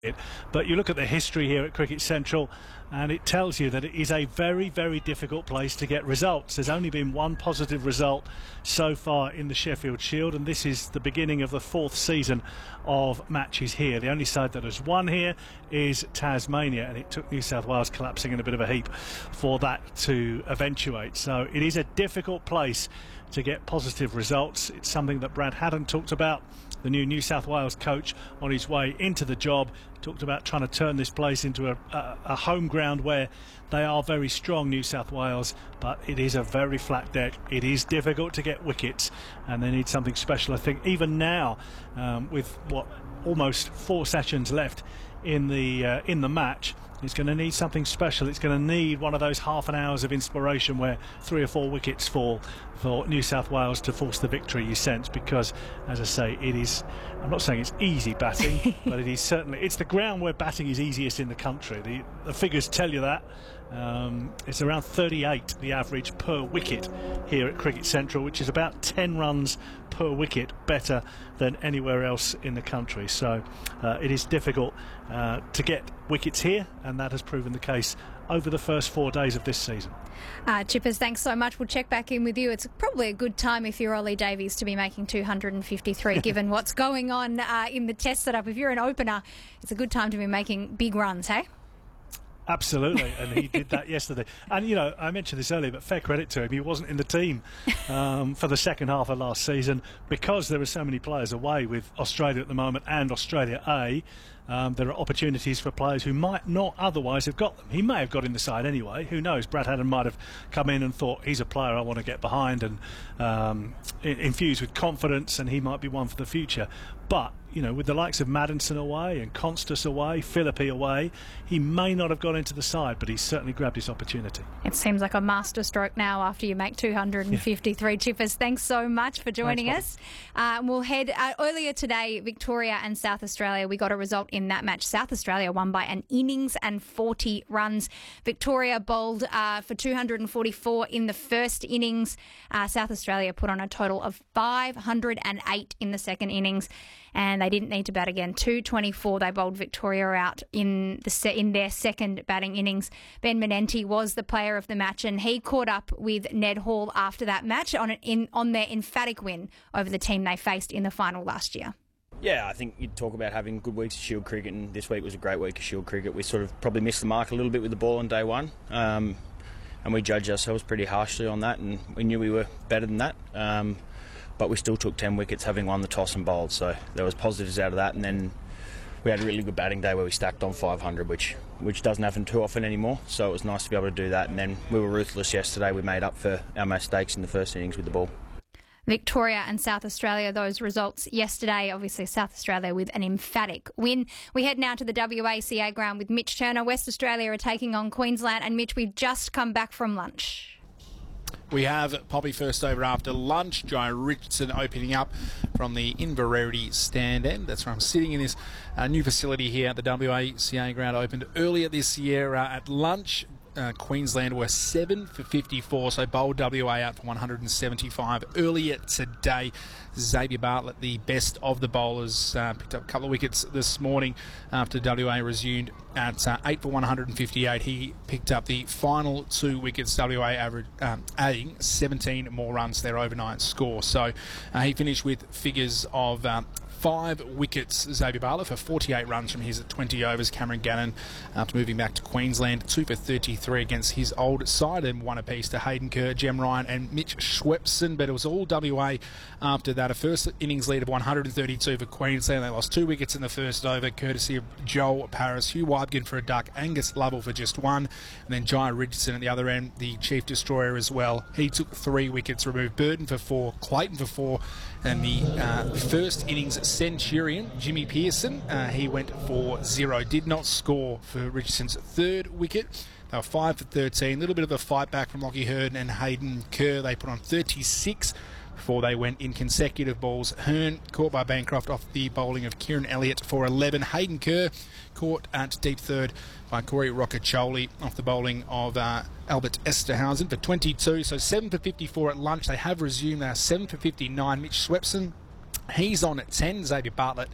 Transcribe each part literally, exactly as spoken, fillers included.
it. But you look at the history here at Cricket Central and it tells you that it is a very, very difficult place to get results. There's only been one positive result so far in the Sheffield Shield, and this is the beginning of the fourth season of matches here. The only side that has won here is Tasmania, and it took New South Wales collapsing in a bit of a heap for that to eventuate. So it is a difficult place to get positive results. It's something that Brad Haddon talked about, the new New South Wales coach, on his way into the job. Talked about trying to turn this place into a, a, a home ground where they are very strong, New South Wales, but it is a very flat deck. It is difficult to get wickets, and they need something special, I think, even now, um, with what, almost four sessions left in the uh, in the match. It's going to need something special. It's going to need one of those half an hours of inspiration where three or four wickets fall for New South Wales to force the victory, you sense, because, as I say, it is, I'm not saying it's easy batting, but it is certainly, it's the ground where batting is easiest in the country. The, the figures tell you that. Um, it's around thirty-eight, the average per wicket here at Cricket Central, which is about ten runs per wicket better than anywhere else in the country. So uh, it is difficult uh, to get wickets here, and that has proven the case over the first four days of this season. Uh, Chippers, thanks so much. We'll check back in with you. It's probably a good time if you're Ollie Davies to be making two hundred fifty-three, given what's going on uh, in the test setup. If you're an opener, it's a good time to be making big runs, hey? Absolutely, and he did that yesterday. And, you know, I mentioned this earlier, but fair credit to him. He wasn't in the team um, for the second half of last season because there were so many players away with Australia at the moment and Australia A. Um, there are opportunities for players who might not otherwise have got them. He may have got in the side anyway. Who knows? Brad Haddon might have come in and thought, he's a player I want to get behind and um, infused with confidence, and he might be one for the future. But, you know, with the likes of Maddinson away and Constas away, Philippi away, he may not have got into the side, but he's certainly grabbed his opportunity. It seems like a masterstroke now after you make two hundred fifty-three. Yeah. Chippers, thanks so much for joining thanks, us. Uh, we'll head uh, earlier today, Victoria and South Australia. We got a result in that match. South Australia won by an innings and forty runs. Victoria bowled uh, for two hundred forty-four in the first innings. Uh, South Australia put on a total of five hundred eight in the second innings, and they didn't need to bat again. two twenty-four, they bowled Victoria out in the se- in their second batting innings. Ben Menenti was the player of the match, and he caught up with Ned Hall after that match on, an, in, on their emphatic win over the team they faced in the final last year. Yeah, I think you'd talk about having good weeks of Shield cricket, and this week was a great week of Shield cricket. We sort of probably missed the mark a little bit with the ball on day one, um, and we judged ourselves pretty harshly on that, and we knew we were better than that. Um, but we still took ten wickets having won the toss and bowled, so there was positives out of that. And then we had a really good batting day where we stacked on five hundred, which which doesn't happen too often anymore, so it was nice to be able to do that. And then we were ruthless yesterday. We made up for our mistakes in the first innings with the ball. Victoria and South Australia, those results yesterday. Obviously, South Australia with an emphatic win. We head now to the W A C A ground with Mitch Turner. West Australia are taking on Queensland, and Mitch, we've just come back from lunch. We have Poppy first over after lunch. Jai Richardson opening up from the Inverarity stand end. That's where I'm sitting in this uh, new facility here at the W A C A ground. Opened earlier this year uh, at lunch. Uh, Queensland were seven for fifty-four, so bowled W A out for one hundred seventy-five earlier today. Xavier Bartlett, the best of the bowlers, uh, picked up a couple of wickets this morning after W A resumed at uh, eight for one hundred fifty-eight. He picked up the final two wickets, W A average, um, adding seventeen more runs to their overnight score. So uh, he finished with figures of Um, Five wickets, Xavier Bartlett, for forty-eight runs from his at twenty overs. Cameron Gannon, after moving back to Queensland, two for thirty-three against his old side, and one apiece to Hayden Kerr, Jem Ryan and Mitch Schwepson. But it was all W A after that. A first innings lead of one hundred thirty-two for Queensland. They lost two wickets in the first over, courtesy of Joel Paris, Hugh Wybgen for a duck, Angus Lovell for just one, and then Jai Richardson at the other end, the chief destroyer as well. He took three wickets, removed Burton for four, Clayton for four, and the uh, first innings centurion, Jimmy Pearson, uh, he went for zero. Did not score for Richardson's third wicket. They were five for thirteen. A little bit of a fight back from Lockie Hearn and Hayden Kerr. They put on thirty-six before they went in consecutive balls. Hearn caught by Bancroft off the bowling of Kieran Elliott for eleven. Hayden Kerr caught at deep third by Corey Roccaccioli off the bowling of uh, Albert Esterhausen for twenty-two. So seven for fifty-four at lunch. They have resumed. They are seven for fifty-nine. Mitch Schwepson, he's on at ten. Xavier Bartlett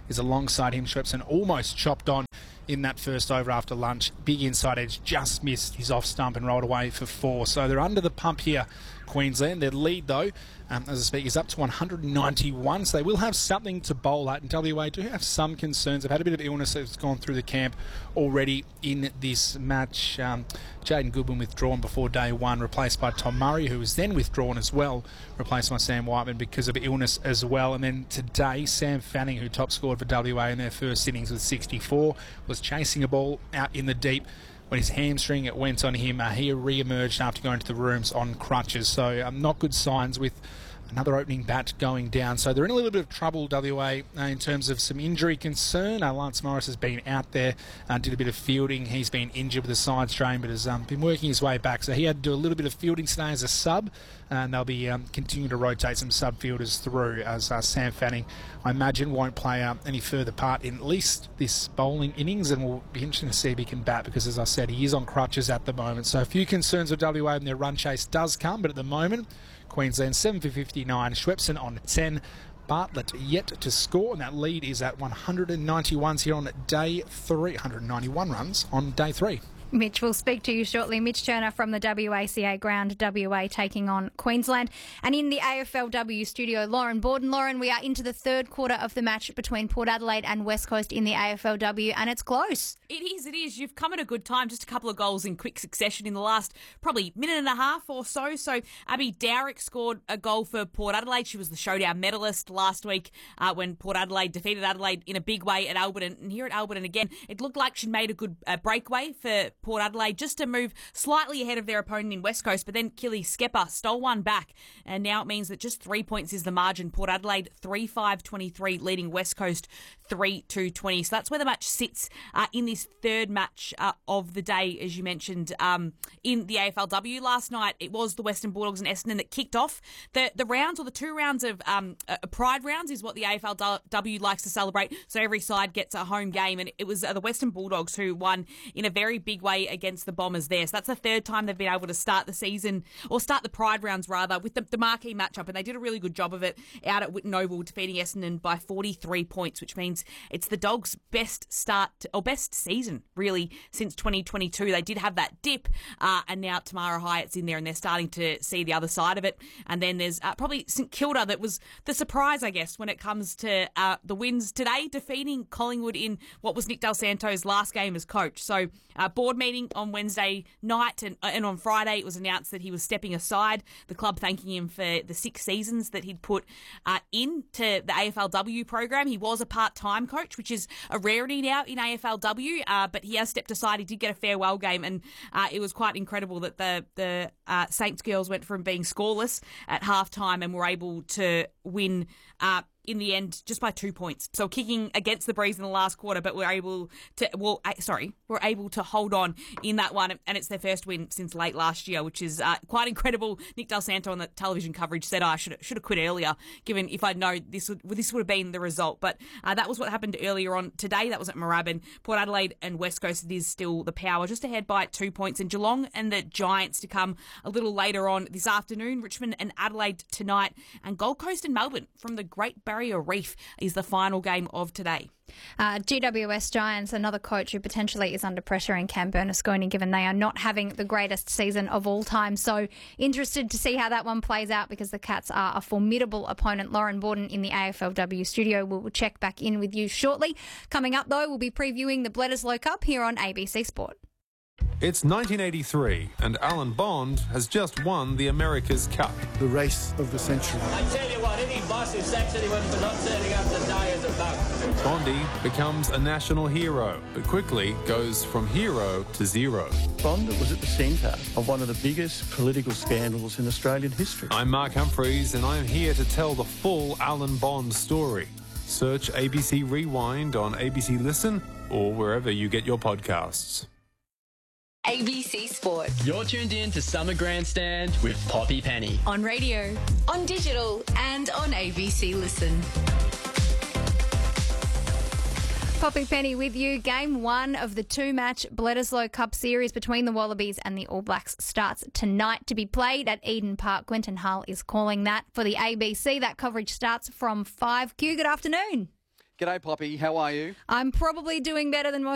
is alongside him. Schwepson almost chopped on in that first over after lunch. Big inside edge, just missed his off stump and rolled away for four. So they're under the pump here, Queensland. Their lead, though, um, as I speak, is up to one hundred ninety-one, so they will have something to bowl at. And W A do have some concerns. They've had a bit of illness that's gone through the camp already in this match. Um, Jaden Goodwin withdrawn before day one, replaced by Tom Murray, who was then withdrawn as well, replaced by Sam Whiteman because of illness as well. And then today, Sam Fanning, who top scored for W A in their first innings with sixty-four, was chasing a ball out in the deep when his hamstring it went on him. Uh, he re-emerged after going to the rooms on crutches. So um, not good signs with another opening bat going down. So they're in a little bit of trouble, W A, uh, in terms of some injury concern. Uh, Lance Morris has been out there, uh, did a bit of fielding. He's been injured with a side strain, but has um, been working his way back. So he had to do a little bit of fielding today as a sub, and they'll be um, continuing to rotate some sub fielders through, as uh, Sam Fanning, I imagine, won't play uh, any further part in at least this bowling innings, and we'll be interested to see if he can bat because, as I said, he is on crutches at the moment. So a few concerns with W A, and their run chase does come, but at the moment, Queensland seven for fifty-nine, Schwepson on ten, Bartlett yet to score, and that lead is at one hundred ninety-one here on day three. one hundred ninety-one runs on day three. Mitch, we'll speak to you shortly. Mitch Turner from the W A C A ground, W A taking on Queensland. And in the A F L W studio, Lauren Borden. Lauren, we are into the third quarter of the match between Port Adelaide and West Coast in the A F L W, and it's close. It is, it is. You've come at a good time. Just a couple of goals in quick succession in the last probably minute and a half or so. So Abby Dowrick scored a goal for Port Adelaide. She was the showdown medalist last week uh, when Port Adelaide defeated Adelaide in a big way at Alberton. And here at Alberton again, it looked like she'd made a good uh, breakaway for Port Adelaide just to move slightly ahead of their opponent in West Coast. But then Killy Skepper stole one back. And now it means that just three points is the margin. Port Adelaide three five twenty-three leading West Coast three two twenty. So that's where the match sits uh, in this third match uh, of the day, as you mentioned, um, in the A F L W. Last night, it was the Western Bulldogs and Essendon that kicked off the, the rounds, or the two rounds of um, uh, Pride rounds is what the A F L W likes to celebrate. So every side gets a home game, and it was uh, the Western Bulldogs who won in a very big way against the Bombers there. So that's the third time they've been able to start the season, or start the Pride rounds rather, with the, the marquee matchup, and they did a really good job of it out at Whitten Oval, defeating Essendon by forty-three points, which means it's the Dogs' best start, or best season, really, since twenty twenty-two. They did have that dip, uh, and now Tamara Hyatt's in there, and they're starting to see the other side of it. And then there's uh, probably St Kilda that was the surprise, I guess, when it comes to uh, the wins today, defeating Collingwood in what was Nick Del Santo's last game as coach. So uh, board meeting on Wednesday night, and, and on Friday it was announced that he was stepping aside, the club thanking him for the six seasons that he'd put uh, into the A F L W program. He was a part-time coach, which is a rarity now in A F L W, uh, but he has stepped aside. He did get a farewell game, and uh, it was quite incredible that the, the uh, Saints girls went from being scoreless at halftime and were able to win uh, in the end just by two points. So kicking against the breeze in the last quarter, but we're able to, well, uh, sorry, we're able to hold on in that one, and it's their first win since late last year, which is uh, quite incredible. Nick Del Santo on the television coverage said, oh, I should should have quit earlier, given if I'd known this would this would have been the result. But uh, that was what happened earlier on today. That was at Moorabbin. Port Adelaide and West Coast, it is still the power, just ahead by two points. And Geelong and the Giants to come a little later on this afternoon. Richmond and Adelaide tonight, and Gold Coast and Melbourne from the Great Barrier Reef is the final game of today. Uh, G W S Giants, another coach who potentially is under pressure in Cam Bernasconi, given they are not having the greatest season of all time. So interested to see how that one plays out, because the Cats are a formidable opponent. Lauren Borden in the A F L W studio. We'll check back in with you shortly. Coming up, though, we'll be previewing the Bledisloe Cup here on A B C Sport. It's nineteen eighty-three, and Alan Bond has just won the America's Cup. The race of the century. I tell you what, any boss who sacks anyone for not turning up to die is a bug. Bondy becomes a national hero, but quickly goes from hero to zero. Bond was at the centre of one of the biggest political scandals in Australian history. I'm Mark Humphreys, and I'm here to tell the full Alan Bond story. Search A B C Rewind on A B C Listen or wherever you get your podcasts. A B C Sport. You're tuned in to Summer Grandstand with Poppy Penny. On radio, on digital, and on A B C Listen. Poppy Penny with you. Game one of the two-match Bledisloe Cup series between the Wallabies and the All Blacks starts tonight to be played at Eden Park. Quentin Hull is calling that for the A B C. That coverage starts from five. Q, good afternoon. G'day, Poppy. How are you? I'm probably doing better than most